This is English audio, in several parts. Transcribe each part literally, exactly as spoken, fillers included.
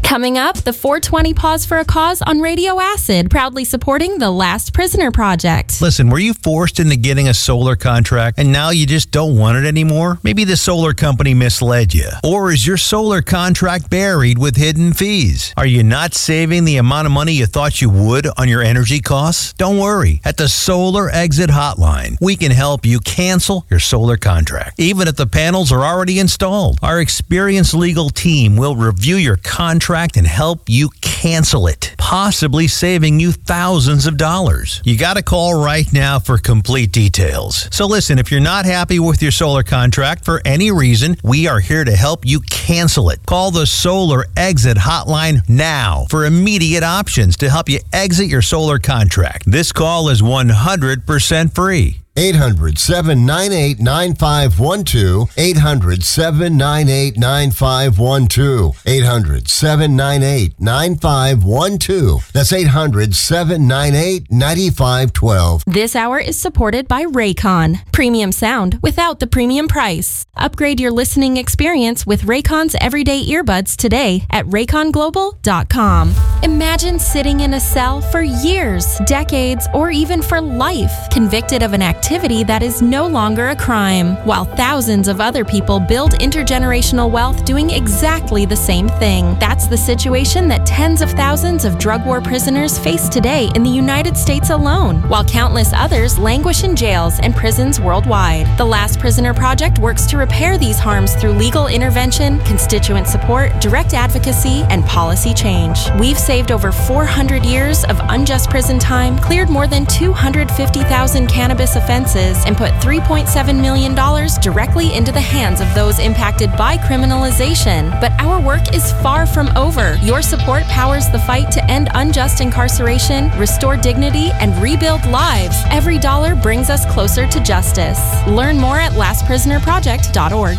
Coming up, the four twenty Pause for a Cause on Radio Acid, proudly supporting the Last Prisoner Project. Listen, were you forced into getting a solar contract and now you just don't want it anymore? Maybe the solar company misled you. Or is your solar contract buried with hidden fees? Are you not saving the amount of money you thought you would on your energy costs? Don't worry. At the Solar Exit Hotline, we can help you cancel your solar contract, even if the panels are already installed. Our experienced legal team will review your contract and help you cancel it, possibly saving you thousands of dollars. You got to call right now for complete details. So listen, if you're not happy with your solar contract for any reason, we are here to help you cancel it. Call the Solar Exit Hotline now for immediate options to help you exit your solar contract. This call is one hundred percent free. eight hundred, seven nine eight, nine five one two. eight hundred, seven nine eight, nine five one two. eight hundred, seven nine eight, nine five one two. That's eight hundred, seven nine eight, nine five one two. This hour is supported by Raycon. Premium sound without the premium price. Upgrade your listening experience with Raycon's everyday earbuds today at raycon global dot com. Imagine sitting in a cell for years, decades, or even for life, convicted of an activity that is no longer a crime, while thousands of other people build intergenerational wealth doing exactly the same thing. That's the situation that tens of thousands of drug war prisoners face today in the United States alone, while countless others languish in jails and prisons worldwide. The Last Prisoner Project works to repair these harms through legal intervention, constituent support, direct advocacy, and policy change. We've saved over four hundred years of unjust prison time, cleared more than two hundred fifty thousand cannabis offenses, and put three point seven million dollars directly into the hands of those impacted by criminalization. But our work is far from over. Your support powers the fight to end unjust incarceration, restore dignity, and rebuild lives. Every dollar brings us closer to justice. Learn more at last prisoner project dot org.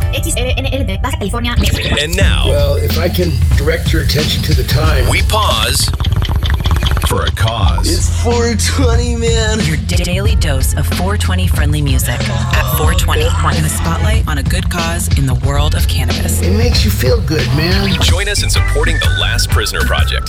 And now, well, if I can direct your attention to the time, we pause for a cause. It's four twenty, man. Your daily dose of four twenty friendly music at four twenty. In the spotlight on a good cause in the world of cannabis. It makes you feel good, man. Join us in supporting the Last Prisoner Project.